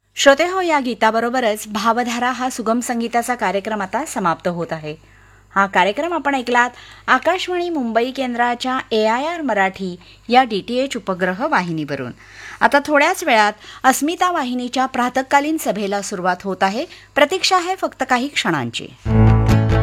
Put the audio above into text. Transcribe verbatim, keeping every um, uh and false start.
श्रोते हो, या गीताबरोबरच भावधारा हा सुगम संगीताचा कार्यक्रम आता समाप्त होत आहे. हा कार्यक्रम आपण ऐकलात आकाशवाणी मुंबई केंद्राच्या ए आय आर मराठी या डी टी एच उपग्रह वाहिनीवरून. आता थोड्याच वेळात अस्मिता वाहिनीच्या प्रातःकालीन सभेला सुरुवात होत आहे. प्रतीक्षा आहे फक्त काही क्षणांची.